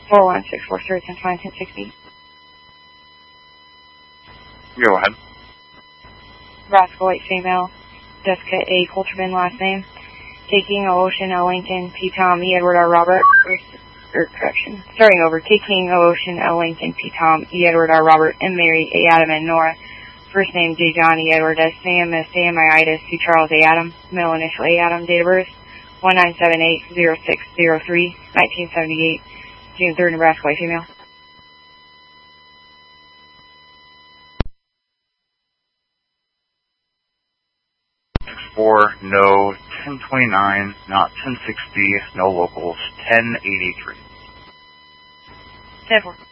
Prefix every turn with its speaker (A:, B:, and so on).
A: 4164, 1060.
B: Go ahead.
A: Nebraska White female, Jessica A. Coltrman, last name. Taking Ocean L. Lincoln, P. Tom, E. Edward R. Robert, starting over. Taking Ocean L. Lincoln, P. Tom, E. Edward R. Robert, M. Mary, A. Adam, and Nora. First name J. John, E. Edward, S. Sam, S. Sam, Itis, C. Charles, A. Adam. Middle initial A. Adam. Date of birth 1978-0603, 1978, June 3rd, Nebraska White female.
B: 4, no, 1029, not 1060, no locals, 1083.
A: 10-4.